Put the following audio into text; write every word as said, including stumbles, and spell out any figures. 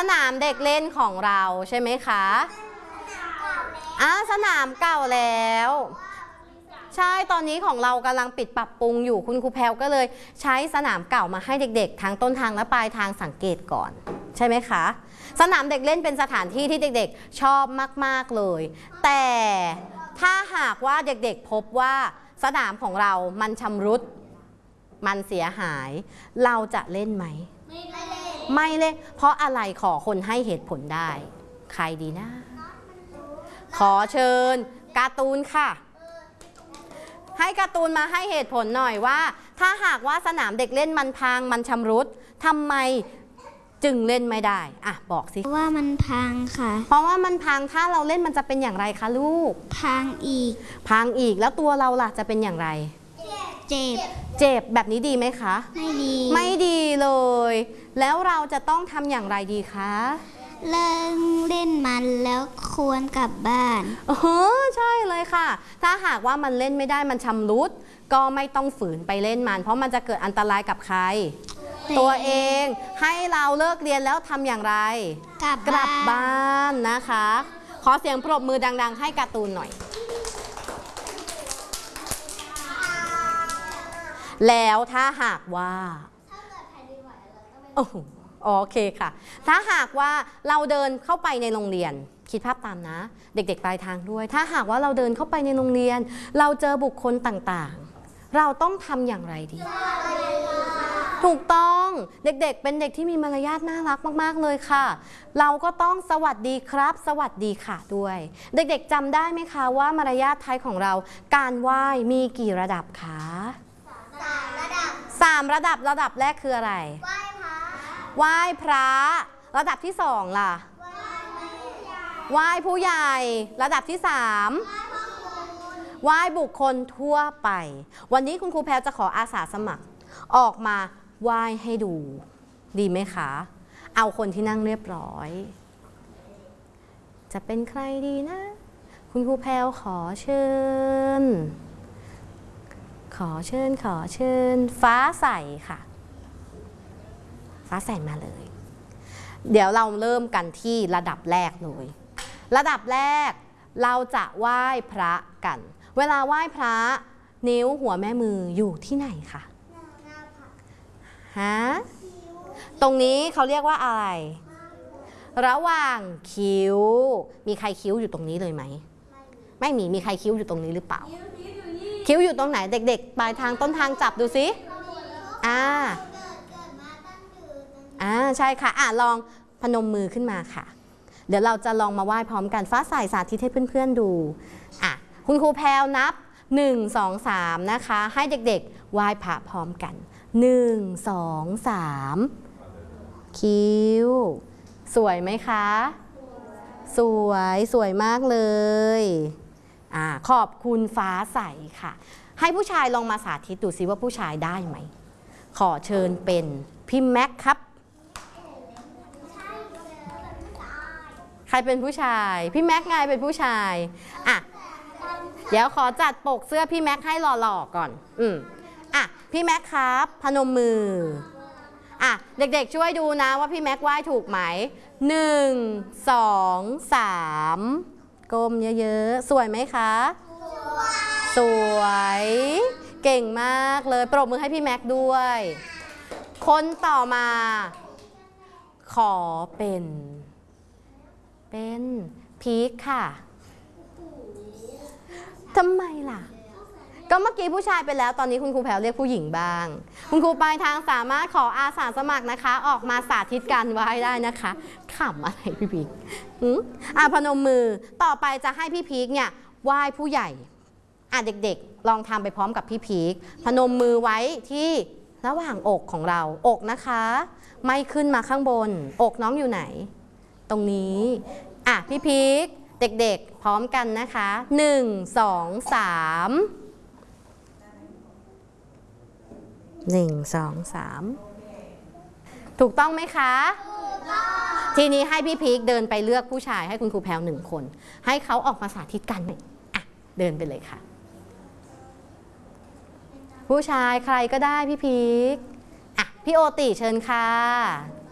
นามเด็กเล่นของเราใช่ไหมคะอ่ะสนามเก่าแล้วใช่ตอนนี้ของเรากำลังปิดปรับปรุงอยู่คุณครูแพรวก็เลยใช้สนามเก่ามาให้เด็กๆทั้งต้นทางและปลายทางสังเกตก่อนใช่ไหมคะสนามเด็กเล่นเป็นสถานที่ที่เด็กๆชอบมากๆเลยแต่ถ้าหากว่าเด็กๆพบว่าสนามของเรามันชำรุดมันเสียหายเราจะเล่นไหมไม่เล่นไม่เล่นเพราะอะไรขอคนให้เหตุผลได้ใครดีนะขอเชิญการ์ตูนค่ะให้การ์ตูนมาให้เหตุผลหน่อยว่าถ้าหากว่าสนามเด็กเล่นมันพังมันชำรุดทำไมจึงเล่นไม่ได้อ่ะบอกสิเพราะว่ามันพังค่ะเพราะว่ามันพังถ้าเราเล่นมันจะเป็นอย่างไรคะลูกพังอีกพังอีกแล้วตัวเราล่ะจะเป็นอย่างไรเจ็บเจ็บแบบนี้ดีไหมคะไม่ดีไม่ดีเลยแล้วเราจะต้องทำอย่างไรดีคะเลิกเล่นมันแล้วควรกลับบ้านเออใช่เลยค่ะถ้าหากว่ามันเล่นไม่ได้มันชำรุดก็ไม่ต้องฝืนไปเล่นมันเพราะมันจะเกิดอันตรายกับใครตัวเองให้เราเลิกเรียนแล้วทำอย่างไรกลับกลับบ้านนะคะขอเสียงปรบมือดังๆให้การ์ตูนหน่อยแล้วถ้าหากว่าโอ้โอเคค่ะถ้าหากว่าเราเดินเข้าไปในโรงเรียนคิดภาพตามนะเด็กๆปลายทางด้วยถ้าหากว่าเราเดินเข้าไปในโรงเรียนเราเจอบุคคลต่างๆเราต้องทำอย่างไรดีถูกต้องเด็กๆเป็นเด็กที่มีมารยาทน่ารักมากๆเลยค่ะเราก็ต้องสวัสดีครับสวัสดีค่ะด้วยเด็กๆจำได้ไหมคะว่ามารยาทไทยของเราการไหว้มีกี่ระดับคะสามระดับสามระดับระดับแรกคืออะไรไหว้พระไหว้พระระดับที่สองล่ะไหว้ผู้ใหญ่ระดับที่สามไหว้บุคคลทั่วไปวันนี้คุณครูแพรจะขออาสาสมัครออกมาไหว้ให้ดูดีไหมคะเอาคนที่นั่งเรียบร้อยจะเป็นใครดีนะคุณครูแพรขอเชิญขอเชิญขอเชิญฟ้าใสค่ะฟ้าใสมาเลยเดี๋ยวเราเริ่มกันที่ระดับแรกเลยระดับแรกเราจะไหว้พระกันเวลาไหว้พระนิ้วหัวแม่มืออยู่ที่ไหนคะฮะตรงนี้เขาเรียกว่าอะไรระหว่างคิ้วมีใครคิ้วอยู่ตรงนี้เลยไหมไม่มีมีใครคิ้วอยู่ตรงนี้หรือเปล่าคิ้วอยู่ตรงไหนเด็กๆปลายทางต้นทางจับดูสิอ่าอ่าใช่ค่ะอ่ะลองพนมมือขึ้นมาค่ะเดี๋ยวเราจะลองมาไหว้พร้อมกันฟ้าใสสาธิตให้เพื่อนๆดูอ่ะคุณครูแพรวนับหนึ่ง สอง สามนะคะให้เด็กๆไหว้พระพร้อมกันหนึ่ง สอง สามคิ้วสวยไหมคะสวยสวยมากเลยอ่าขอบคุณฟ้าใสค่ะให้ผู้ชายลองมาสาธิตดูซิว่าผู้ชายได้ไหมขอเชิญเป็นพี่แม็กครับใครเป็นผู้ชายพี่แม็กไงเป็นผู้ชายอ่ะเดี๋ยวขอจัดปกเสื้อพี่แม็กให้หล่อๆก่อนอืมอ่ะพี่แม็กครับพนมมืออ่ะเด็กๆช่วยดูนะว่าพี่แม็กไหว้ถูกไหมหนึ่ง สอง สามก้มเยอะๆสวยไหมคะสวยเก่งมากเลยปรบมือให้พี่แม็กด้วยคนต่อมาขอเป็นเป็นพีคค่ะทำไมล่ะก็เมื่อกี้ผู้ชายไปแล้วตอนนี้คุณครูแพรวเรียกผู้หญิงบ้างคุณครูปลายทางสามารถขออาสาสมัครนะคะออกมาสาธิตการไหว้ได้นะคะขำอะไรพี่พีคอ่ะพนมมือต่อไปจะให้พี่พีคเนี่ยไหว้ผู้ใหญ่อ่ะเด็กๆลองทำไปพร้อมกับพี่พีคพนมมือไว้ที่ระหว่างอกของเราอกนะคะไม่ขึ้นมาข้างบนอกน้องอยู่ไหนตรงนี้อ่ะพี่พีคเด็กๆพร้อมกันนะคะหนึ่ง สอง สามหนึ่ง สอง สามถูกต้องไหมคะถูกต้องทีนี้ให้พี่พีคเดินไปเลือกผู้ชายให้คุณครูแพรวหนึ่งคนให้เขาออกมาสาธิตกันอ่ะเดินไปเลยค่ะผู้ชายใครก็ได้พี่พีคอ่ะพี่โอติเชิญค่ะ